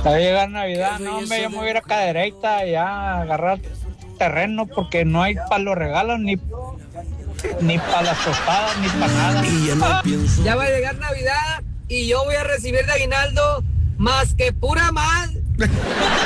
Va a llegar Navidad, no, hombre, yo me voy a ir acá derecha y a agarrar terreno porque no hay para los regalos, ni para las tostadas, ni para nada. Y ya no pienso. Ya va a llegar Navidad y yo voy a recibir de aguinaldo más que pura mal.